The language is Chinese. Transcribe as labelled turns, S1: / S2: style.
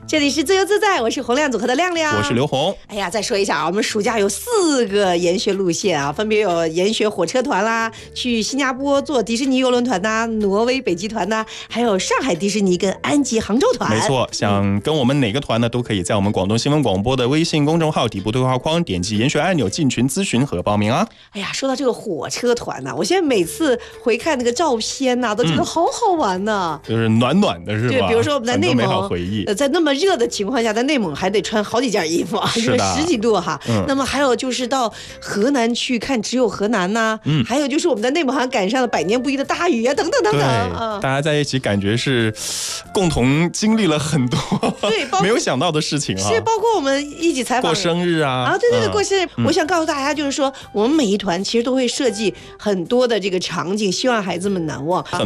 S1: 这里是自由自在，我是洪亮组合的亮亮，
S2: 我是刘红。
S1: 哎呀，再说一下啊，我们暑假有4个研学路线啊，分别有研学火车团啦，去新加坡坐迪士尼邮轮团呐，挪威北极团呐，还有上海迪士尼跟安吉杭州团。
S2: 没错，想跟我们哪个团呢，都可以在我们广东新闻广播的微信公众号底部对话框点击研学按钮进群咨询和报名啊。
S1: 哎呀，说到这个火车团呐，我现在每次回看那个照片呐，都觉得好好玩呐，
S2: 就是暖暖的是吧？
S1: 对，比如说我们在内蒙，
S2: 很多美好回忆。
S1: 在那么热的情况下，在内蒙还得穿好几件衣服，因为10几度哈。那么还有就是到河南去看只有河南呐，还有就是我们在内蒙还赶上了100年不遇的大雨啊，等等等等啊。
S2: 大家在一起感觉是共同经历了很多
S1: 对
S2: 没有想到的事情啊。
S1: 是包括我们一起采访
S2: 过生日啊，
S1: 对对对，过生日。我想告诉大家，就是说我们每一团其实都会设计很多的这个场景，希望孩子们难忘。